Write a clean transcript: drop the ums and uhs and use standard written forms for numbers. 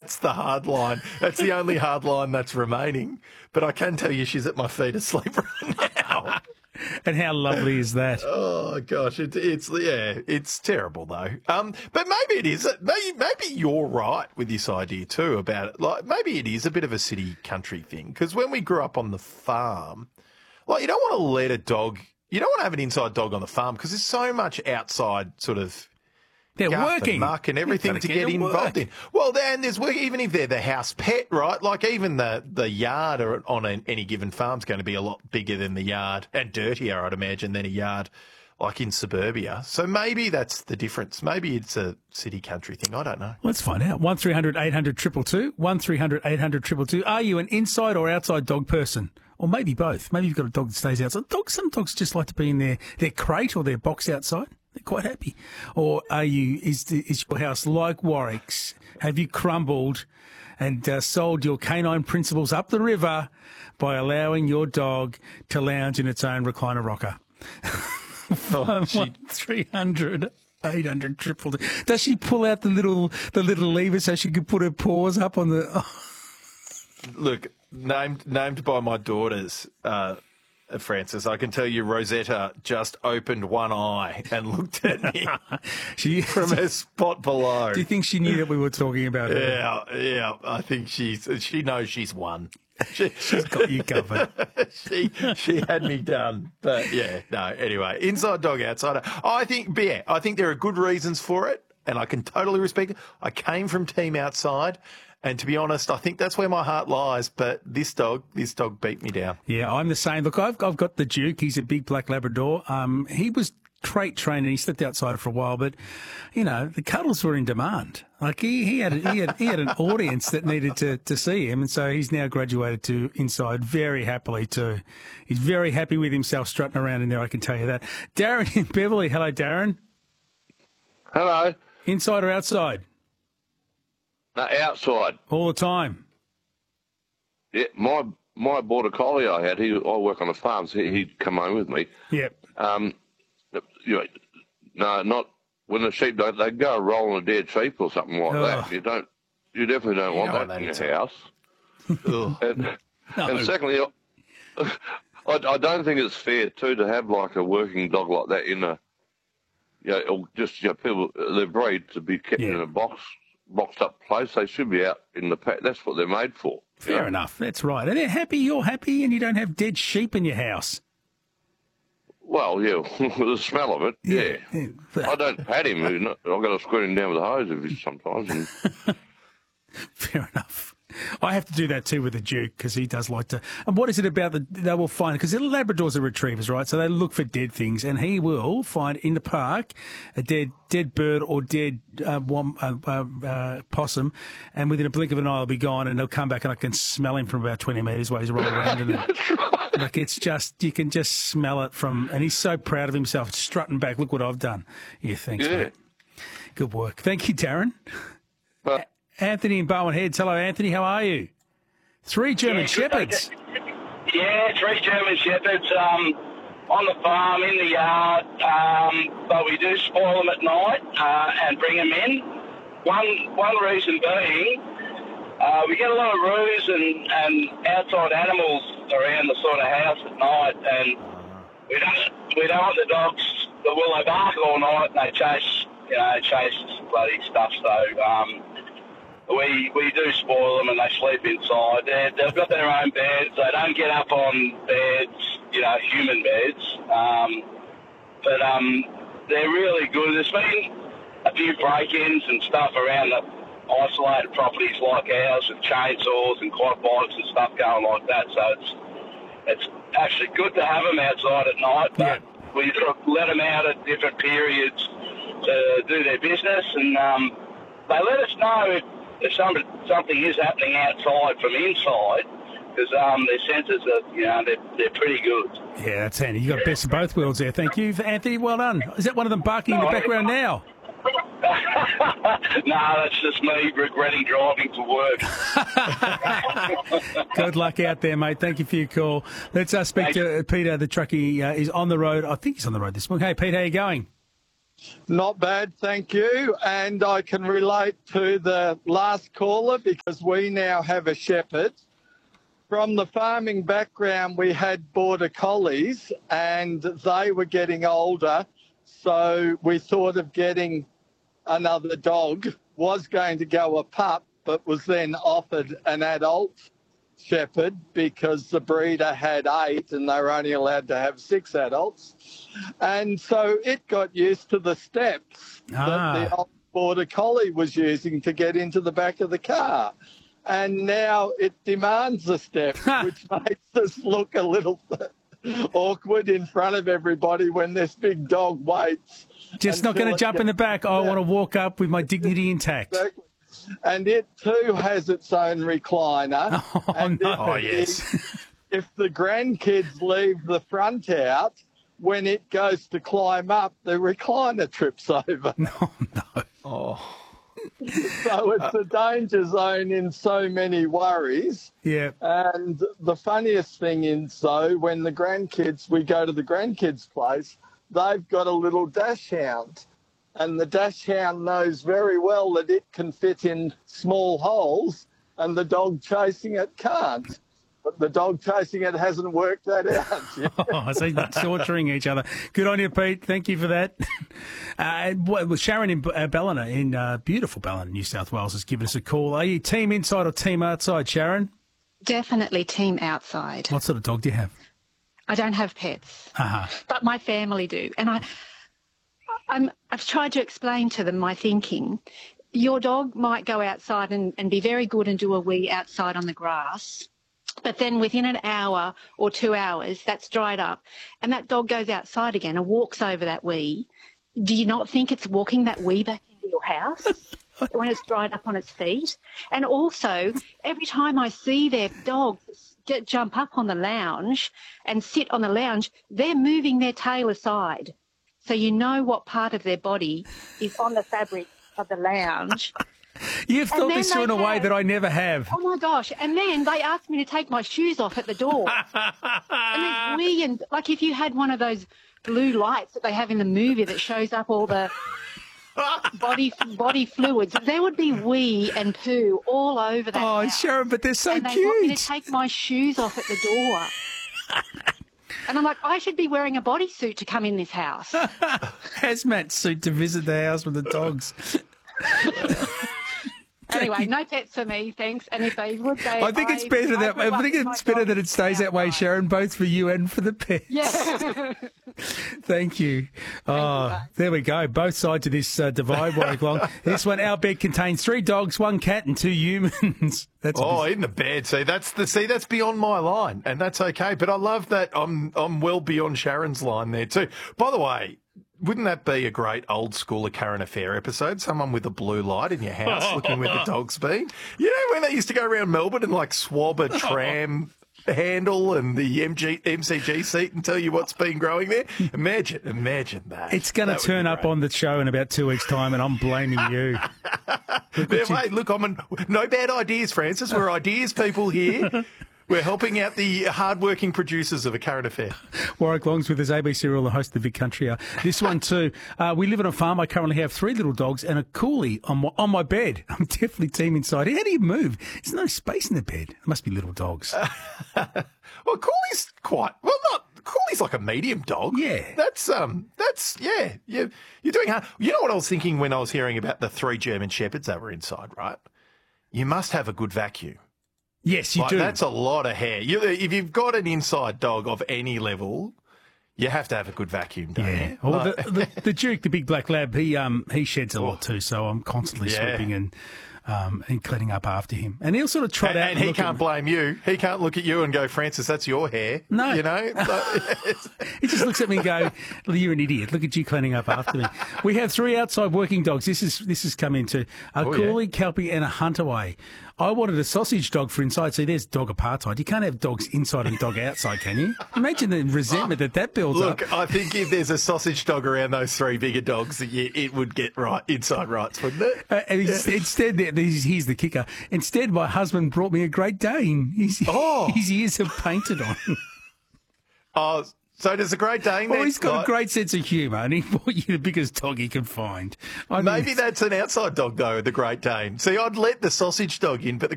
That's the hard line. That's the only hard line that's remaining. But I can tell you she's at my feet asleep right now. And how lovely is that? Oh gosh, it's terrible though. But maybe it is. Maybe you're right with this idea too about it. Like maybe it is a bit of a city country thing because when we grew up on the farm, like you don't want to let a dog. You don't want to have an inside dog on the farm because there's so much outside sort of. They're working. And muck and everything to get involved in. Well, then there's work, even if they're the house pet, right? Like even the yard on any given farm's going to be a lot bigger than the yard and dirtier, I'd imagine, than a yard like in suburbia. So maybe that's the difference. Maybe it's a city country thing. I don't know. Let's find out. 1300 800 222, 1300 800 222. Are you an inside or outside dog person? Or maybe both. Maybe you've got a dog that stays outside. Some dogs just like to be in their crate or their box outside. They're quite happy. Or is your house like Warwick's? Have you crumbled and sold your canine principles up the river by allowing your dog to lounge in its own recliner rocker? 300 800 222. Does she pull out the little lever so she can put her paws up on the... Oh. Look, named by my daughters, Francis, I can tell you Rosetta just opened one eye and looked at me from her spot below. Do you think she knew that we were talking about her? Yeah. I think she knows she's won. She's got you covered. she had me done. But, anyway, inside dog, outsider. I think there are good reasons for it, and I can totally respect it. I came from team outside. And to be honest, I think that's where my heart lies. But this dog beat me down. Yeah, I'm the same. Look, I've got the Duke. He's a big black Labrador. He was crate trained and he slept outside for a while. But the cuddles were in demand. Like he had an audience that needed to see him, and so he's now graduated to inside very happily too. He's very happy with himself strutting around in there. I can tell you that. Darren in Beverly. Hello, Darren. Hello. Inside or outside? Outside. All the time? Yeah, my border collie I had, I work on a farm, so he'd come home with me. Yep. No, not when the sheep they go rolling a dead sheep or something like that. You definitely don't want that in your house. and secondly, I don't think it's fair too to have like a working dog like that in people they're bred to be kept in a boxed up place. They should be out in the pack. That's what they're made for. Fair enough. That's right. And they're happy. You're happy, and you don't have dead sheep in your house. Well, yeah, with the smell of it, yeah. I don't pat him. I've got to squirt him down with a hose sometimes. Fair enough. I have to do that too with the Duke because he does like to. And what is it about they will find, because the Labradors are retrievers, right? So they look for dead things, and he will find in the park a dead bird or dead possum, and within a blink of an eye, he'll be gone, and he'll come back, and I can smell him from about 20 metres while he's rolling around in it. That's right. Like it's just you can just smell it from, and he's so proud of himself, strutting back. Look what I've done. Yeah, thanks, mate. Good work. Thank you, Darren. Anthony in Bowen Heads. Hello, Anthony. How are you? 3 German Shepherds. Yeah, 3 German Shepherds on the farm, in the yard, but we do spoil them at night and bring them in. One reason being, we get a lot of roos and outside animals around the sort of house at night, and we don't want the dogs. Well, they bark all night and they chase bloody stuff. So. We do spoil them and they sleep inside. They've got their own beds. They don't get up on beds, human beds. But they're really good. There's been a few break-ins and stuff around the isolated properties like ours with chainsaws and quad bikes and stuff going like that. So it's actually good to have them outside at night, but we let them out at different periods to do their business, and they let us know if something is happening outside from inside, because their senses are, they're pretty good. Yeah, that's handy. You got best of both worlds there. Thank you, Anthony. Well done. Is that one of them barking in the background now? No, that's just me regretting driving to work. Good luck out there, mate. Thank you for your call. Let's speak to Peter, the truckie. He's on the road. I think he's on the road this morning. Hey, Pete, how you going? Not bad, thank you. And I can relate to the last caller because we now have a shepherd. From the farming background, we had border collies and they were getting older. So we thought of getting another dog, was going to go a pup, but was then offered an adult shepherd because the breeder had 8 and they were only allowed to have 6 adults. And so it got used to the steps that the old border collie was using to get into the back of the car. And now it demands the steps, which makes us look a little awkward in front of everybody when this big dog waits. Just not going to jump in the back. I want to walk up with my dignity intact. Exactly. And it too has its own recliner. Oh, yes. If the grandkids leave the front out, when it goes to climb up, the recliner trips over. No. Oh. So it's a danger zone in so many worries. Yeah. And the funniest thing is, though, when we go to the grandkids' place, they've got a little dash hound. And the dash hound knows very well that it can fit in small holes and the dog chasing it can't. But the dog chasing it hasn't worked that out yet. So they're torturing each other. Good on you, Pete. Thank you for that. Sharon in Ballina, in beautiful Ballina, New South Wales, has given us a call. Are you team inside or team outside, Sharon? Definitely team outside. What sort of dog do you have? I don't have pets, but my family do. And I've tried to explain to them my thinking. Your dog might go outside and be very good and do a wee outside on the grass, but then within an hour or 2 hours, that's dried up, and that dog goes outside again and walks over that wee. Do you not think it's walking that wee back into your house when it's dried up on its feet? And also, every time I see their dog jump up on the lounge and sit on the lounge, they're moving their tail aside. So you know what part of their body is on the fabric of the lounge. You've thought this through in a way that I never have. Oh, my gosh. And then they asked me to take my shoes off at the door. And there's and like if you had one of those blue lights that they have in the movie that shows up all the body fluids, there would be wee and poo all over that house. Sharon, but they're so and cute. They want me to take my shoes off at the door. And I'm like, I should be wearing a bodysuit to come in this house. Hazmat suit to visit the house with the dogs. Anyway, no pets for me, thanks. And if they would, I think it's better that it stays that way, Sharon, both for you and for the pets. Yeah. Thank you. There we go. Both sides of this divide, Warwick Long. This one, our bed contains 3 dogs, 1 cat, and 2 humans. In the bed. That's beyond my line, and that's okay. But I love that I'm well beyond Sharon's line there too. By the way, wouldn't that be a great old schooler current affair episode? Someone with a blue light in your house looking where the dog's been. You know when they used to go around Melbourne and like swab a tram handle and the MCG seat and tell you what's been growing there? Imagine that. It's going to turn up on the show in about 2 weeks' time, and I'm blaming you. Look, no bad ideas, Francis. We're ideas people here. We're helping out the hard-working producers of A Current Affair. Warwick Long's with us, ABC Rural, the host of the Big Country Hour. This one too. We live on a farm. I currently have 3 little dogs and a coolie on my bed. I'm definitely team inside. How do you move? There's no space in the bed. It must be little dogs. Well, Coolie's Coolie's like a medium dog. Yeah. You're doing hard. You know what I was thinking when I was hearing about the 3 German Shepherds that were inside, right? You must have a good vacuum. Yes, you do. That's a lot of hair. If you've got an inside dog of any level, you have to have a good vacuum, don't you? Well, the Duke, the big black lab, he sheds a lot too, so I'm constantly sweeping and cleaning up after him. And he'll sort of trot out. And he can't blame you. He can't look at you and go, Francis, that's your hair. No. You know? He just looks at me and go, you're an idiot. Look at you cleaning up after me. We have 3 outside working dogs. This has come into a Coolie, Kelpie and a Hunterway. I wanted a sausage dog for inside. See, there's dog apartheid. You can't have dogs inside and dog outside, can you? Imagine the resentment that builds up. Look, I think if there's a sausage dog around those 3 bigger dogs, it would get inside rights, wouldn't it? Instead, here's the kicker. Instead, my husband brought me a Great Dane. His ears are painted on. Oh, So does the Great Dane? Well, he's got a great sense of humour, and he bought you the biggest dog he can find. Maybe that's an outside dog, though, the Great Dane. See, I'd let the sausage dog in, but the